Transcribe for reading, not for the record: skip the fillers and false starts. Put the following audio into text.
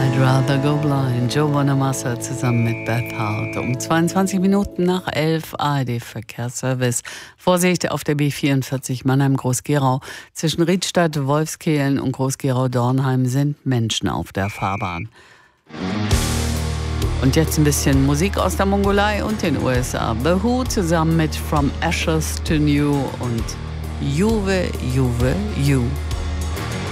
I'd rather go blind. Joe Bonamassa zusammen mit Beth Hart. Um 22 Minuten nach 11 ARD-Verkehrsservice. Vorsicht auf der B44 Mannheim-Groß-Gerau. Zwischen Riedstadt, Wolfskehlen und Groß-Gerau-Dornheim sind Menschen auf der Fahrbahn. Und jetzt ein bisschen Musik aus der Mongolei und den USA. The Who zusammen mit From Ashes to New und Juve, Juve, You.